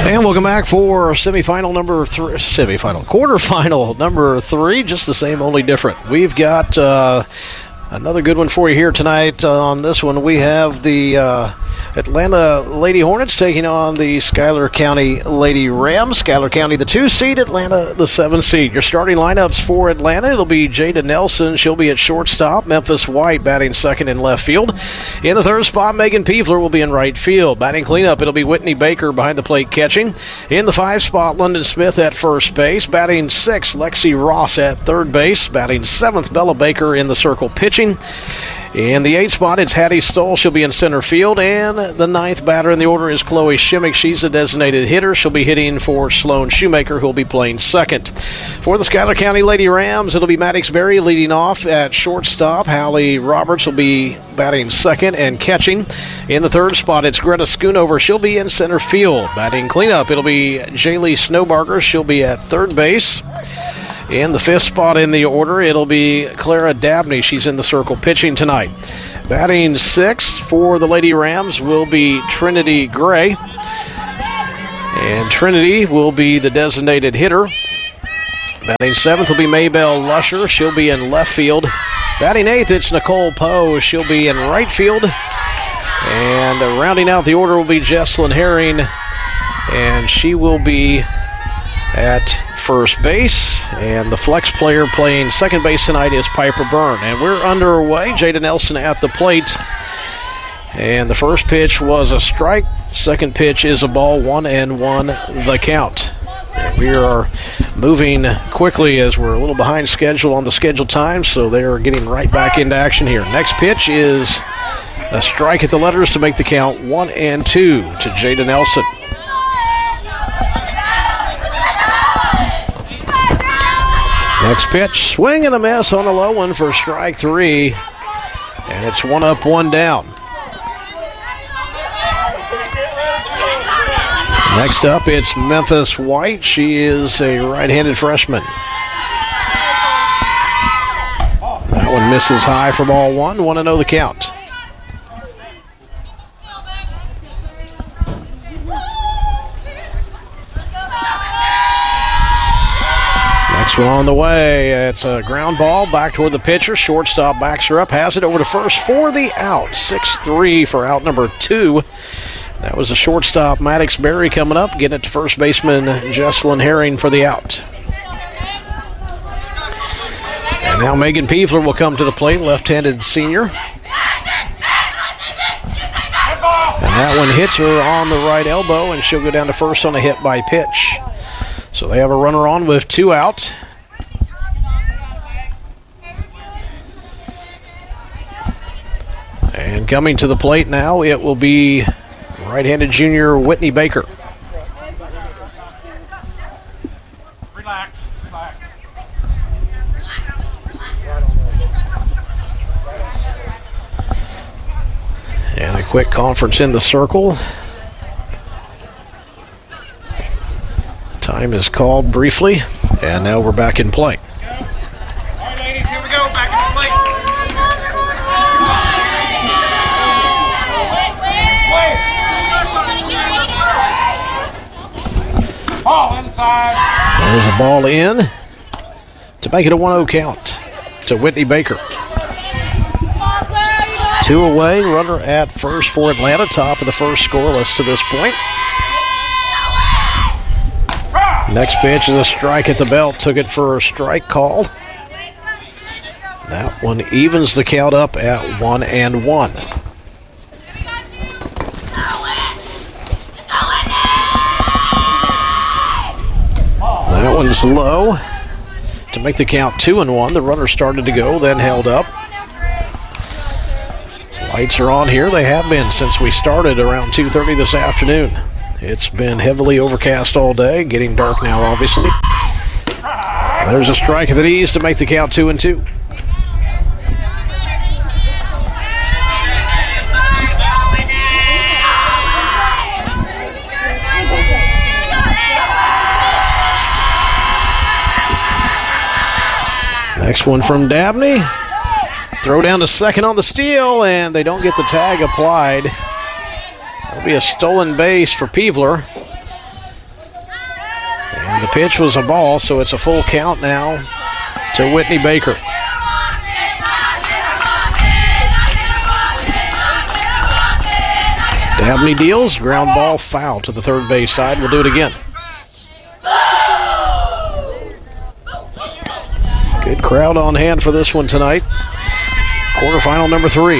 And welcome back for quarterfinal number 3, just the same, only different. We've got another good one for you here tonight. On this one, we have the Atlanta Lady Hornets taking on the Schuyler County Lady Rams. Schuyler County, the 2 seed, Atlanta, the 7 seed. Your starting lineups for Atlanta, it'll be Jada Nelson. She'll be at shortstop. Memphis White batting second in left field. In the third spot, Megan Piefler will be in right field. Batting cleanup, it'll be Whitney Baker behind the plate catching. In the 5 spot, London Smith at first base. Batting 6th, Lexi Ross at third base. Batting 7th, Bella Baker in the circle pitching. In the 8th spot, it's Hattie Stoll. She'll be in center field. And the 9th batter in the order is Chloe Shimmick. She's a designated hitter. She'll be hitting for Sloan Shoemaker, who'll be playing second. For the Schuyler County Lady Rams, it'll be Maddox Berry leading off at shortstop. Hallie Roberts will be batting second and catching. In the 3rd spot, it's Greta Schoonover. She'll be in center field. Batting cleanup, it'll be Jaylee Snowbarger. She'll be at third base. In the 5th spot in the order, it'll be Clara Dabney. She's in the circle pitching tonight. Batting 6th for the Lady Rams will be Trinity Gray. And Trinity will be the designated hitter. Batting 7th will be Maybelle Lusher. She'll be in left field. Batting 8th, it's Nicole Poe. She'll be in right field. And rounding out the order will be Jesslyn Herring. And she will be at first base, and the flex player playing second base tonight is Piper Byrne. And we're underway. Jada Nelson at the plate. And the first pitch was a strike. Second pitch is a ball, 1-1 the count. And we are moving quickly as we're a little behind schedule on the scheduled time, so they are getting right back into action here. Next pitch is a strike at the letters to make the count 1-2 to Jada Nelson. Next pitch, swing and a miss on a low one for strike 3. And it's 1 up, 1 down. Next up, it's Memphis White. She is a right-handed freshman. That one misses high for ball 1. 1-0 the count. Next one on the way. It's a ground ball back toward the pitcher. Shortstop backs her up, has it over to first for the out. 6-3 for out number 2. That was the shortstop, Maddox Berry, coming up, getting it to first baseman Jesslyn Herring for the out. And now Megan Piefler will come to the plate, left-handed senior. And that one hits her on the right elbow, and she'll go down to first on a hit by pitch. So they have a runner on with 2 out. And coming to the plate now, it will be right-handed junior Whitney Baker. Relax. And a quick conference in the circle. Time is called briefly, and now we're back in play. All right, ladies, here we go. Back in play. Ball inside. There's a ball in to make it a 1-0 count to Whitney Baker. 2 away, runner at first for Atlanta, top of the first scoreless to this point. Next pitch is a strike at the belt. Took it for a strike called. That one evens the count up at 1-1. That one's low to make the count 2-1. The runner started to go, then held up. Lights are on here. They have been since we started around 2:30 this afternoon. It's been heavily overcast all day, getting dark now, obviously. There's a strike at the knees to make the count 2-2. Next one from Dabney. Throw down to second on the steal, and they don't get the tag applied. That'll be a stolen base for Piefler. the pitch was a ball, so it's a full count now to Whitney Baker. Dabney deals, ground ball foul to the third base side. We'll do it again. Good crowd on hand for this one tonight. Quarterfinal number 3.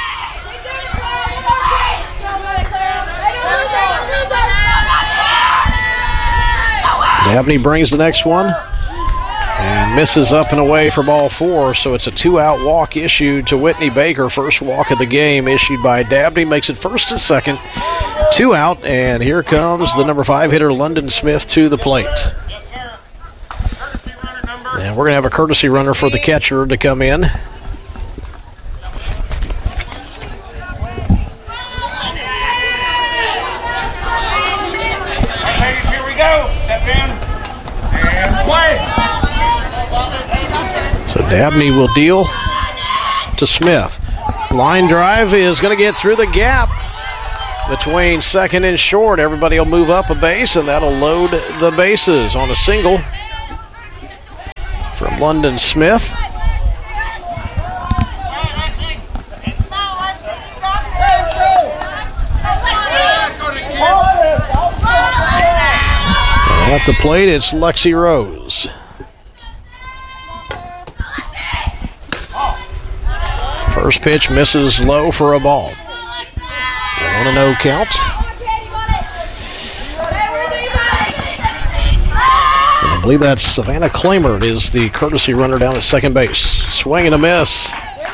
Dabney brings the next one and misses up and away for ball 4, so it's a 2-out walk issued to Whitney Baker. First walk of the game issued by Dabney, makes it first and second. 2 out, and here comes the number 5 hitter, London Smith, to the plate. And we're going to have a courtesy runner for the catcher to come in. Ladies, here we go. Step in and play. So Dabney will deal to Smith. Line drive is going to get through the gap between second and short. Everybody will move up a base, and that'll load the bases on a single from London Smith. And at the plate, it's Lexi Rose. First pitch misses low for a ball. 1-0 count. I believe that's Savannah Clamert is the courtesy runner down at second base. Swing and a miss.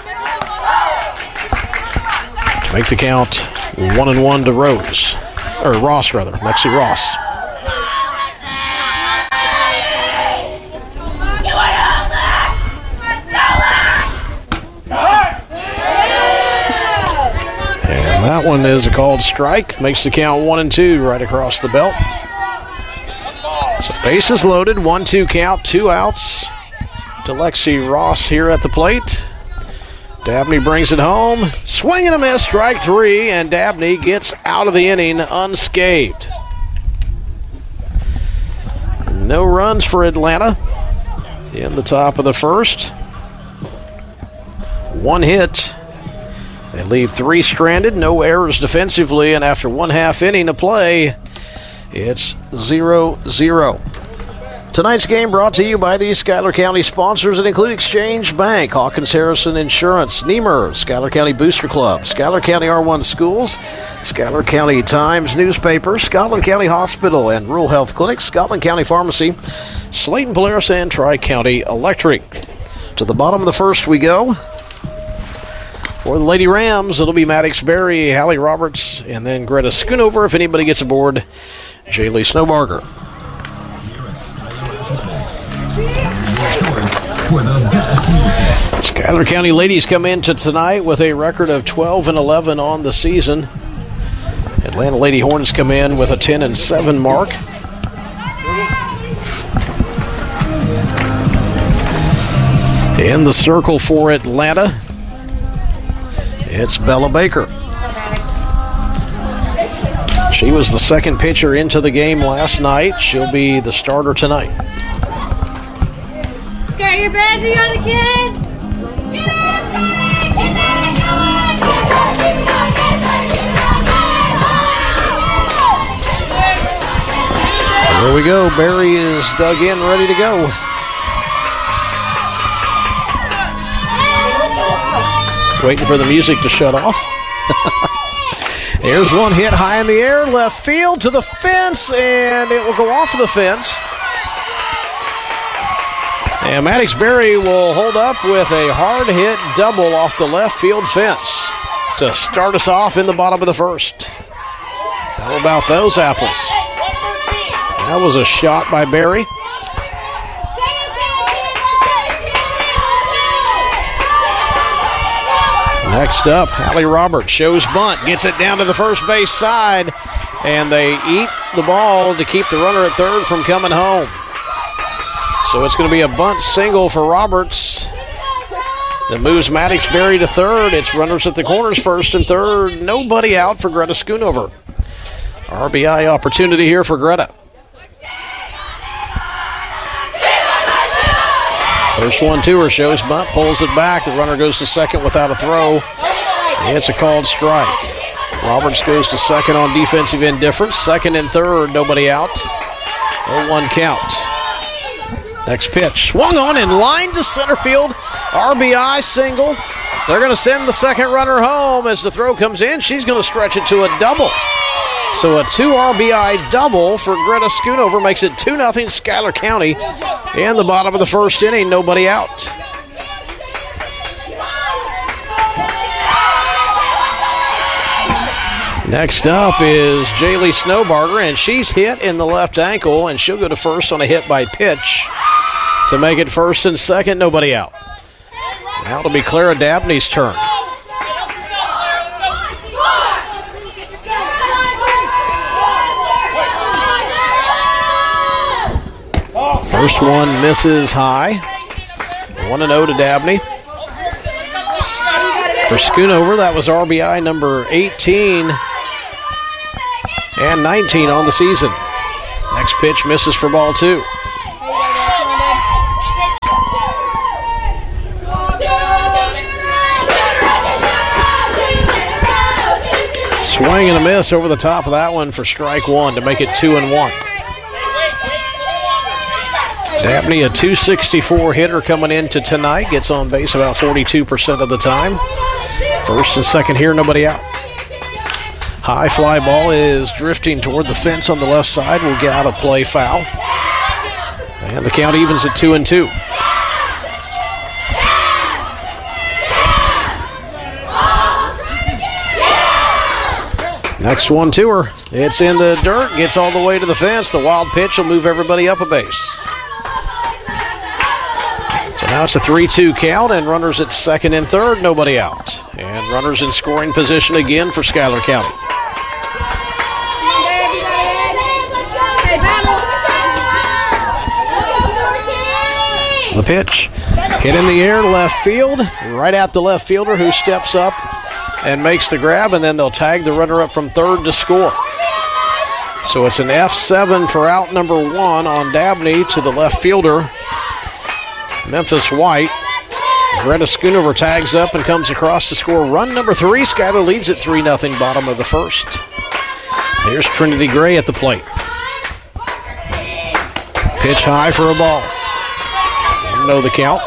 To make the count 1-1 to Rose. Or Ross, rather. Lexi Ross. And that one is a called strike. Makes the count 1-2 right across the belt. So bases loaded, 1-2 count, 2 outs to Lexi Ross here at the plate. Dabney brings it home. Swing and a miss, strike 3, and Dabney gets out of the inning unscathed. No runs for Atlanta in the top of the first. 1 hit. They leave 3 stranded, no errors defensively, and after 1/2 inning to play, it's 0-0. Tonight's game brought to you by the Schuyler County sponsors that include Exchange Bank, Hawkins Harrison Insurance, Niemer, Schuyler County Booster Club, Schuyler County R1 Schools, Schuyler County Times newspaper, Scotland County Hospital and Rural Health Clinic, Scotland County Pharmacy, Slayton Polaris, and Tri-County Electric. To the bottom of the first we go. For the Lady Rams, it'll be Maddox Berry, Hallie Roberts, and then Greta Schoonover. If anybody gets aboard, Jaylee Snowbarger. Schuyler County ladies come into tonight with a record of 12-11 on the season. Atlanta Lady Hornets come in with a 10-7 mark. In the circle for Atlanta, it's Bella Baker. She was the second pitcher into the game last night. She'll be the starter tonight. Got your baby on the kid? There we go. Barry is dug in, ready to go. Waiting for the music to shut off. There's one hit high in the air, left field to the fence, and it will go off of the fence. And Maddox Berry will hold up with a hard hit double off the left field fence to start us off in the bottom of the first. How about those apples? That was a shot by Berry. Next up, Hallie Roberts shows bunt, gets it down to the first base side, and they eat the ball to keep the runner at third from coming home. So it's going to be a bunt single for Roberts. That moves Maddox Berry to third. It's runners at the corners, first and third. Nobody out for Greta Schoonover. RBI opportunity here for Greta. First one to her, shows bunt, pulls it back. The runner goes to second without a throw. It's a called strike. Roberts goes to second on defensive indifference. Second and third, nobody out. 0-1 count. Next pitch, swung on in line to center field. RBI single. They're going to send the second runner home as the throw comes in. She's going to stretch it to a double. So a 2 RBI double for Greta Schoonover makes it 2-0 Schuyler County. In the bottom of the first inning, nobody out. Next up is Jaylee Snowbarger, and she's hit in the left ankle, and she'll go to first on a hit by pitch to make it first and second, nobody out. Now it'll be Clara Dabney's turn. First one misses high. 1-0 to Dabney. For Schoonover, that was RBI number 18 and 19 on the season. Next pitch misses for ball 2. Swing and a miss over the top of that one for strike 1 to make it 2-1. Dabney, a .264 hitter coming into tonight, gets on base about 42% of the time. First and second here, nobody out. High fly ball is drifting toward the fence on the left side. Will get out of play, foul. And the count evens at 2-2. Next one to her. It's in the dirt, gets all the way to the fence. The wild pitch will move everybody up a base. So now it's a 3-2 count, and runners at second and third, nobody out. And runners in scoring position again for Schuyler County. The pitch, hit in the air, left field, right at the left fielder who steps up and makes the grab, and then they'll tag the runner up from third to score. So it's an F7 for out number 1 on Dabney to the left fielder, Memphis White. Greta Schoonover tags up and comes across to score run number 3. Schuyler leads at 3-0 bottom of the first. Here's Trinity Gray at the plate. Pitch high for a ball. Know the count.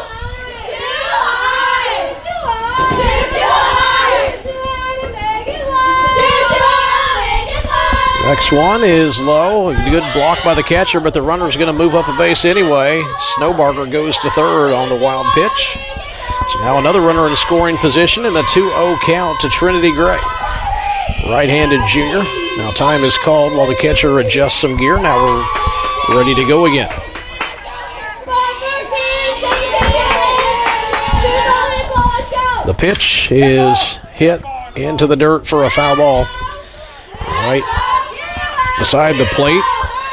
Next one is low. A good block by the catcher, but the runner's going to move up a base anyway. Snowbarger goes to third on the wild pitch. So now another runner in scoring position and a 2-0 count to Trinity Gray. Right-handed junior. Now time is called while the catcher adjusts some gear. Now we're ready to go again. The pitch is hit into the dirt for a foul ball. Right beside the plate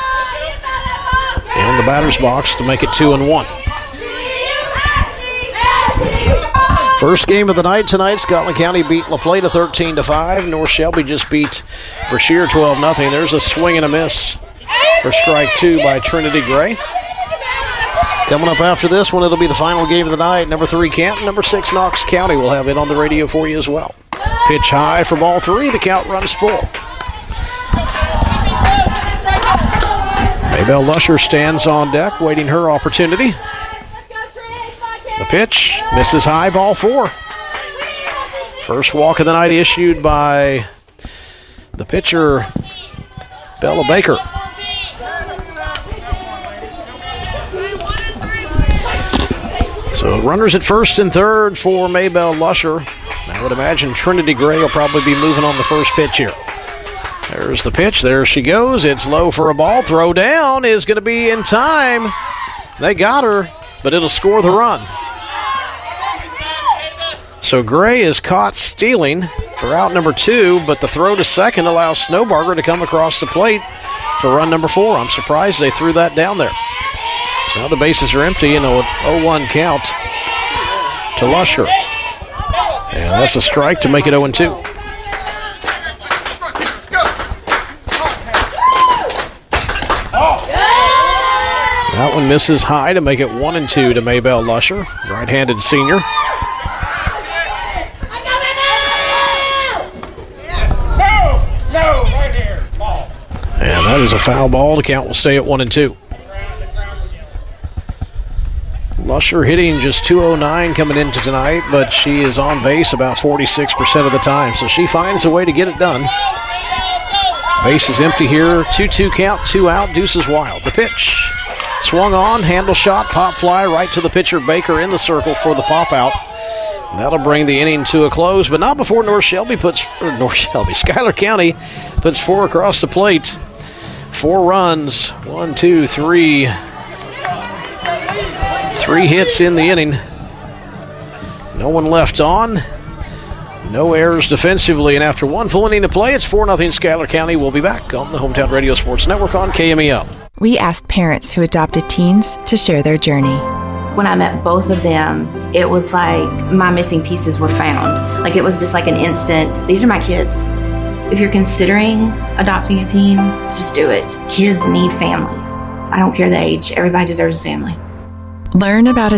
and the batter's box to make it 2-1. First game of the night tonight, Scotland County beat La Plata 13-5. North Shelby just beat Brashear 12-0. There's a swing and a miss for strike 2 by Trinity Gray. Coming up after this one, it'll be the final game of the night. Number 3, Canton. Number 6, Knox County. We'll have it on the radio for you as well. Pitch high for ball 3. The count runs full. Maybelle Lusher stands on deck, waiting her opportunity. The pitch misses high, ball 4. First walk of the night issued by the pitcher, Bella Baker. So runners at first and third for Maybelle Lusher. I would imagine Trinity Gray will probably be moving on the first pitch here. There's the pitch. There she goes. It's low for a ball. Throw down is going to be in time. They got her, but it'll score the run. So Gray is caught stealing for out number 2, but the throw to second allows Snowbarger to come across the plate for run number 4. I'm surprised they threw that down there. So now the bases are empty and a 0-1 count to Lusher. And that's a strike to make it 0-2. That one misses high to make it 1-2 to Maybelle Lusher, right-handed senior. No, right here. Ball. And that is a foul ball. The count will stay at 1-2. Lusher hitting just .209 coming into tonight, but she is on base about 46% of the time, so she finds a way to get it done. Base is empty here. 2-2 count, 2 out. Deuces wild. The pitch. Swung on, handle shot, pop fly right to the pitcher Baker in the circle for the pop out. That'll bring the inning to a close, but not before Schuyler County puts 4 across the plate. 4 runs. 1, 2, 3. 3 hits in the inning. No one left on. No errors defensively, and after 1 full inning to play, it's 4-0 Schuyler County. We'll be back on the Hometown Radio Sports Network on KMEL. We asked parents who adopted teens to share their journey. When I met both of them, it was like my missing pieces were found. Like it was just like an instant, these are my kids. If you're considering adopting a teen, just do it. Kids need families. I don't care the age. Everybody deserves a family. Learn about